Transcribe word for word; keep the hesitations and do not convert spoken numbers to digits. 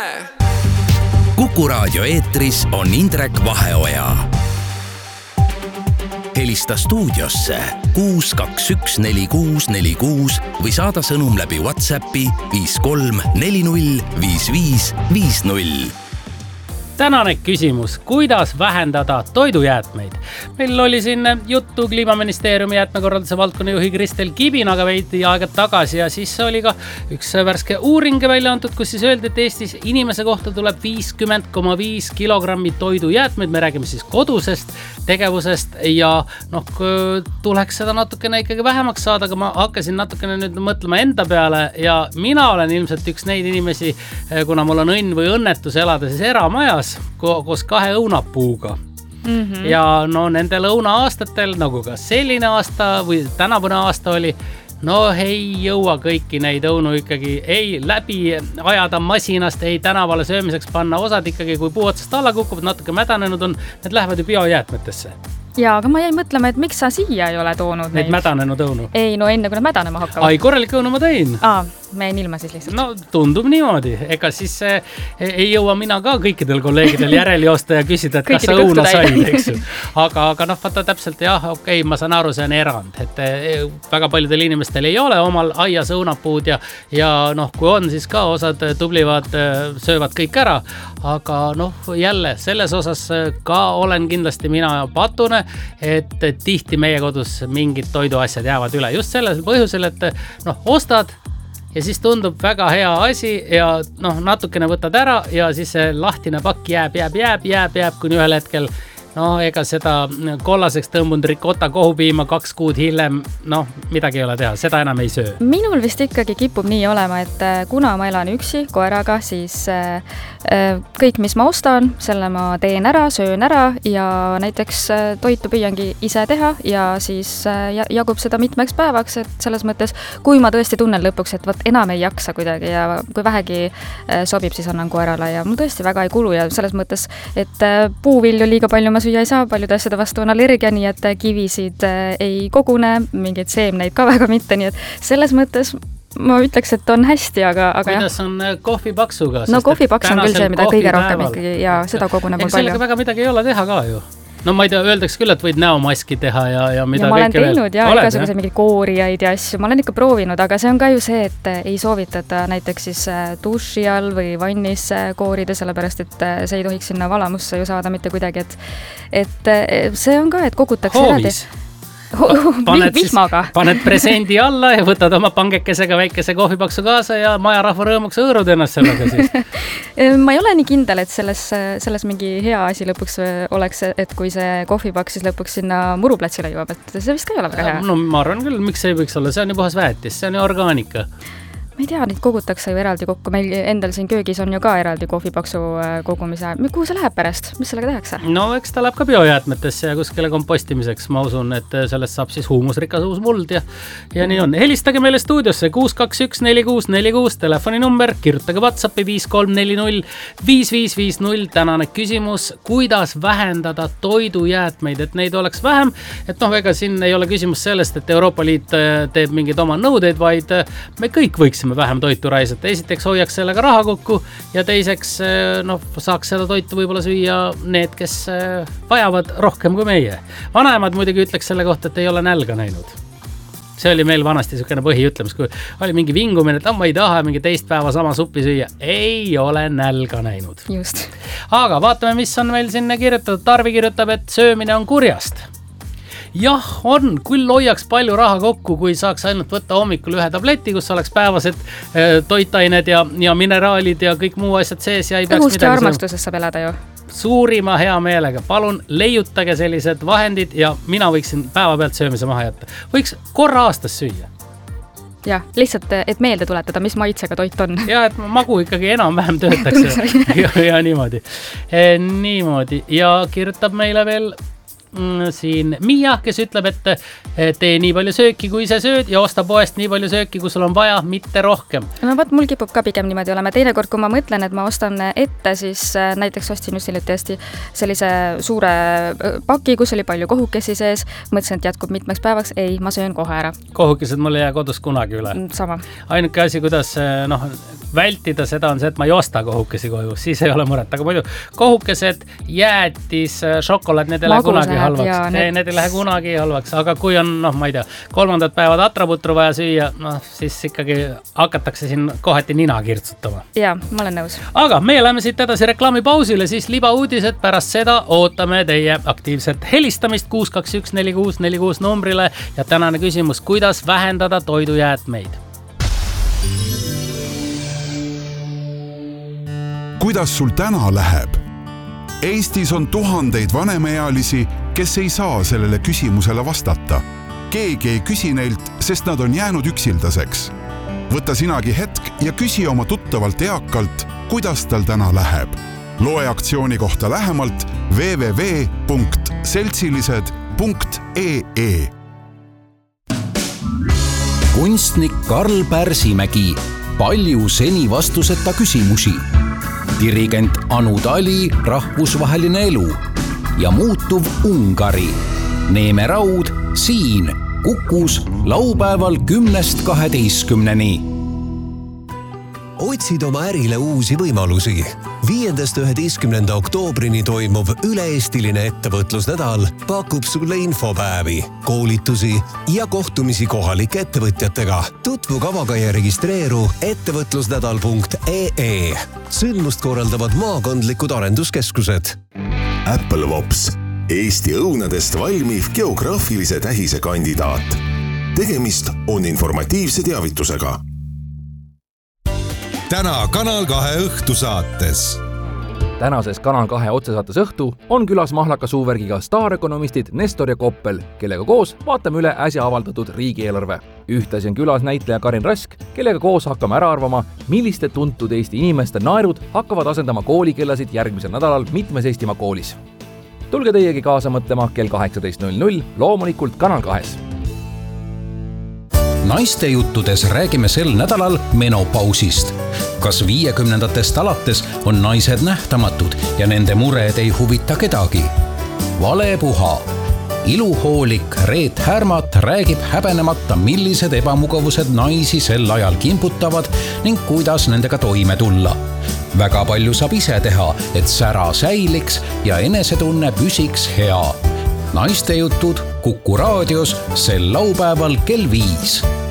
Kümme. Kuku Raadio eetris on Indrek Vaheoja. Helista stuudiosse kuus kaks üks neli kuus neli kuus või saada sõnum läbi WhatsAppi viis kolm neli null viis viis viis null. Tänane küsimus, kuidas vähendada toidujäätmeid? Meil oli siin juttu Kliimaministeeriumi jäätmekorralduse valdkonna juhi Kristel Kibinaga veidi aega tagasi ja siis oli ka üks värske uuring välja antud, kus siis öeldi, et Eestis inimese kohta tuleb viiskümmend koma viis kilogrammi toidujäätmeid. Me räägime siis kodusest tegevusest ja noh, tuleks seda natukene ikkagi vähemaks saada, aga ma hakkasin natukene nüüd mõtlema enda peale ja mina olen ilmselt üks neid inimesi, kuna mul on õnn või õnnetus elada siis eramajas koos kahe õunapuuga. Mm-hmm. Ja no nendel õuna-aastatel, nagu ka selline aasta või tänavune aasta oli, no ei jõua kõiki neid õunu ikkagi ei läbi ajada masinast, ei tänavale söömiseks panna. Osad ikkagi, kui puu otsast alla kukuvad, natuke mädanenud on, need lähevad ju biojäätmetesse. Jaa, aga ma jäin mõtlema, et miks sa siia ei ole toonud neid? Neid mädanenud õunu? Ei, no enne kui nad mädanema hakkavad. Ai, korralik õunu ma tõin. Aa, me jäin ilma siis lihtsalt. No tundub niimoodi. Ega siis eh, ei jõua mina ka kõikidel kolleegidel järel joosta ja küsida, et kas sa õuna said, eks ju. Aga, aga noh, vaata täpselt, jah, okei, ma saan aru, see on erand. Et eh, väga paljudel inimestel ei ole omal aias õunapuud ja, ja noh, kui on, siis ka osad tublivad eh, söövad kõik ära. Aga noh, jälle, selles osas ka olen kindlasti mina patune, et tihti meie kodus mingid toiduasjad jäävad üle. Just sellel põhjusel, et noh, ostad ja siis tundub väga hea asi ja noh, natukene võtad ära ja siis see lahtine pakk jääb, jääb, jääb, jääb, jääb kuni ühel hetkel. No ega seda kollaseks tõmbunud rikota kohupiima kaks kuud hiljem, noh, midagi ei ole teha, seda enam ei söö. Minul vist ikkagi kipub nii olema, et kuna ma elan üksi koeraga, siis kõik, mis ma ostan, selle ma teen ära, söön ära ja näiteks toitu püüangi ise teha ja siis jagub seda mitmeks päevaks, et selles mõttes, kui ma tõesti tunnen lõpuks, et võt enam ei jaksa kuidagi ja kui vähegi sobib, siis annan koerale ja mul tõesti väga ei kulu ja selles mõttes, et puuvilju liiga palju ma süüa ei saa, paljude asjade vastu on allergia, nii et kivisid ei kogune, mingeid seemneid ka väga mitte, nii et selles mõttes ma ütleks, et on hästi, aga, aga kuidas jah. On kohvipaksuga? No kohvipaks on küll see, mida kõige rohkem ikkagi ja seda koguneb palju. Sellega väga midagi ei ole teha ka ju. No ma ei tea, öeldaks küll, et võid näomaski teha ja, ja mida ja ma olen kõike teinud veel. ja Oled, igasuguse mingeid koorijaid ja asju, ma olen ikka proovinud, aga see on ka ju see, et ei soovitata näiteks siis duši all või vannis koorida, sellepärast, et see ei tohiks sinna valamusse ju saada mitte kuidagi, et, et see on ka, et kogutakse hoovis. Paned, siis, paned presendi alla ja võtad oma pangekesega väikese kohvipaksu kaasa ja majarahva rõõmuks õõrud ennast sellega siis. Ma ei ole nii kindel, et selles, selles mingi hea asi lõpuks oleks, et kui see kohvipaks siis lõpuks sinna muruplatsile jõuab, et see vist ka ei ole väga hea. No ma arvan küll, miks see ei võiks olla, see on ju puhas väetis, see on ju orgaanika. Ma ei tea, neid kogutakse ju eraldi kokku. Meil endal siin köögis on ju ka eraldi kohvipaksu kogumise. Kuhu see läheb pärast? Mis sellega tehakse? No eks ta läheb ka biojäätmetesse ja kuskile kompostimiseks. Ma usun, et sellest saab siis huumusrikas uus muld ja, ja nii on. Helistage meile stuudiosse kuus kaks üks neli kuus neli kuus telefoninumber, kirjutage WhatsAppi viis kolm neli null viis viis viis null. Tänane küsimus, kuidas vähendada toidujäätmeid, et neid oleks vähem. Et noh, ega siin ei ole küsimus sellest, et Euroopa Liit teeb mingeid oma nõudeid, vaid me kõik võiks vähem toitu raisata. Esiteks hoiaks sellega raha kokku ja teiseks noh, saaks seda toitu võib-olla süüa need, kes vajavad rohkem kui meie. Vanaemad muidugi ütleks selle kohta, et ei ole nälga näinud. See oli meil vanasti niisugune põhiütlemus, kui oli mingi vingumine, et ma ei taha mingi teist päeva sama suppi süüa. Ei ole nälga näinud. Just. Aga vaatame, mis on meil sinna kirjutatud. Tarvi kirjutab, et söömine on kurjast. Jah, on, küll hoiaks palju raha kokku, kui saaks ainult võtta hommikul ühe tableti, kus oleks päevased e, toitained ja, ja mineraalid ja kõik muu asjad sees. Ja ei õhust ja armastuses saab elada ju. Suurima hea meelega. Palun leiutage sellised vahendid ja mina võiksin päeva pealt söömise maha jätta. Võiks korra aastas süüa. Jah, lihtsalt, et meelde tuletada, mis maitsega toit on. Ja, et magu ikkagi enam-vähem töötaks. ja, ja niimoodi. E, niimoodi. Ja kirjutab meile veel siin Miia, kes ütleb, et tee nii palju sööki, kui sa sööd ja osta poest nii palju sööki, kui sul on vaja, mitte rohkem. No vaat, mul kipub ka pigem niimoodi olema. Teinekord, kui ma mõtlen, et ma ostan ette, siis näiteks ostsin just hiljuti sellise suure paki, kus oli palju kohukesi sees. Mõtlesin, et jätkub mitmeks päevaks. Ei, ma söön kohe ära. Kohukesed mul ei jää kodus kunagi üle. Sama. Ainuke asi, kuidas noh, vältida seda on see, et ma ei osta kohukesi koju, siis ei ole muret, aga muidu kohukesed, jäätis, šokolaad, need ei lähe kunagi halvaks, need... need ei lähe kunagi halvaks, aga kui on, noh, ma ei tea, kolmandad päevad atraputru vaja süüa, noh, siis ikkagi hakatakse siin kohati nina kirtsutama. Jaa, ma olen nõus. Aga meie läheme siit edasi reklaamipausile, siis libauudised, pärast seda ootame teie aktiivset helistamist kuus kaks üks neli kuus neli kuus numbrile ja tänane küsimus, kuidas vähendada toidujäätmeid. Kuidas sul täna läheb? Eestis on tuhandeid vanemaealisi, kes ei saa sellele küsimusele vastata. Keegi ei küsi neilt, sest nad on jäänud üksildaseks. Võta sinagi hetk ja küsi oma tuttavalt eakalt, kuidas tal täna läheb. Loe aktsiooni kohta lähemalt w w w punkt seltsilised punkt e e. Kunstnik Karl Pärsimägi, palju seni vastuseta küsimusi. Dirigent Anu Tali, rahvusvaheline elu ja muutuv Ungari. Neeme Raud siin Kukus laupäeval kümnest kaheteistkümneni. Otsid oma ärile uusi võimalusi. viiendast üheteistkümnenda oktoobrini toimuv üle-eestiline ettevõtlusnädal pakub sulle infopäevi, koolitusi ja kohtumisi kohalike ettevõtjatega. Tutvu kavaga ja registreeru ettevõtlusnädal punkt e e. Sündmust korraldavad maakondlikud arenduskeskused. Apple Vops, Eesti õunadest valmiv geograafilise tähise kandidaat. Tegemist on informatiivse teavitusega. Täna Kanal kahe õhtusaates. Tänases Kanal kahe otsesaates õhtu on külas Mahlaka suuvärgiga staarökonomistid Nestor ja Koppel, kellega koos vaatame üle äsja avaldatud riigieelarve. Ühtlasi on külas näitleja Karin Rask, kellega koos hakkame ära arvama, milliste tuntud Eesti inimeste naerud hakkavad asendama koolikellasid järgmisel nädalal mitmes Eestimaa koolis. Tulge teiegi kaasa mõtlema kell kaheksateist null null, loomulikult Kanal kahes. Naiste juttudes räägime sel nädalal menopausist. Kas viiekümnendatest alates on naised nähtamatud ja nende mured ei huvita kedagi? Valepuha. Iluhoolik Reet Härmat räägib häbenemata, millised ebamugavused naisi sel ajal kimputavad ning kuidas nendega toime tulla. Väga palju saab ise teha, et sära säiliks ja enesetunne püsiks hea. Naiste jutud Kuku raadios sel laupäeval kell viis.